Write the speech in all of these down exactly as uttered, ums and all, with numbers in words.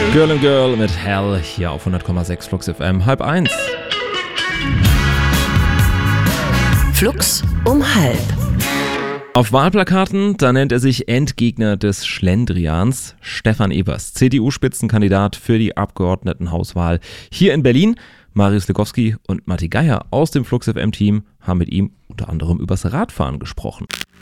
Girl and Girl mit Hell hier auf hundert Komma sechs Flux F M, halb eins. Flux um halb. Auf Wahlplakaten, da nennt er sich Endgegner des Schlendrians, Stefan Evers, C D U-Spitzenkandidat für die Abgeordnetenhauswahl hier in Berlin. Marius Legowski und Matti Geier aus dem Flux F M-Team haben mit ihm unter anderem übers Radfahren gesprochen.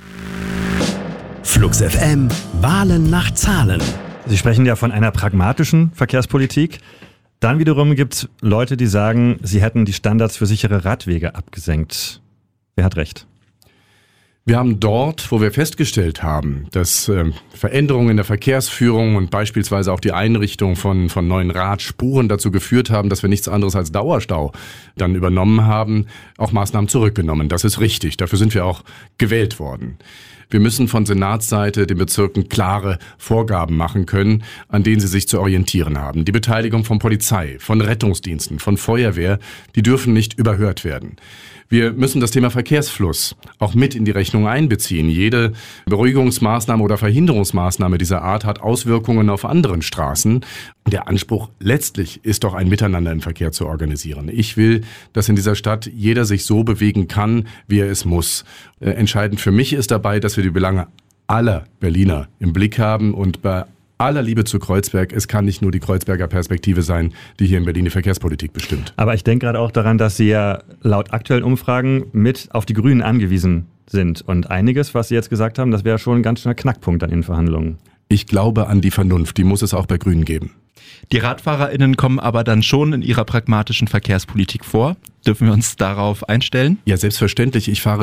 Flux F M, Wahlen nach Zahlen. Sie sprechen ja von einer pragmatischen Verkehrspolitik. Dann wiederum gibt es Leute, die sagen, sie hätten die Standards für sichere Radwege abgesenkt. Wer hat recht? Wir haben dort, wo wir festgestellt haben, dass äh, Veränderungen in der Verkehrsführung und beispielsweise auch die Einrichtung von, von neuen Radspuren dazu geführt haben, dass wir nichts anderes als Dauerstau dann übernommen haben, auch Maßnahmen zurückgenommen. Das ist richtig. Dafür sind wir auch gewählt worden. Wir müssen von Senatsseite den Bezirken klare Vorgaben machen können, an denen sie sich zu orientieren haben. Die Beteiligung von Polizei, von Rettungsdiensten, von Feuerwehr, die dürfen nicht überhört werden. Wir müssen das Thema Verkehrsfluss auch mit in die Rechnung einbeziehen. Jede Beruhigungsmaßnahme oder Verhinderungsmaßnahme dieser Art hat Auswirkungen auf anderen Straßen. Der Anspruch letztlich ist doch ein Miteinander im Verkehr zu organisieren. Ich will, dass in dieser Stadt jeder sich so bewegen kann, wie er es muss. Äh, entscheidend für mich ist dabei, dass wir die Belange aller Berliner im Blick haben und bei aller Liebe zu Kreuzberg, es kann nicht nur die Kreuzberger Perspektive sein, die hier in Berlin die Verkehrspolitik bestimmt. Aber ich denke gerade auch daran, dass Sie ja laut aktuellen Umfragen mit auf die Grünen angewiesen sind. Und einiges, was Sie jetzt gesagt haben, das wäre schon ein ganz schöner Knackpunkt an Ihren Verhandlungen. Ich glaube an die Vernunft, die muss es auch bei Grünen geben. Die RadfahrerInnen kommen aber dann schon in ihrer pragmatischen Verkehrspolitik vor. Dürfen wir uns darauf einstellen? Ja, selbstverständlich. Ich fahre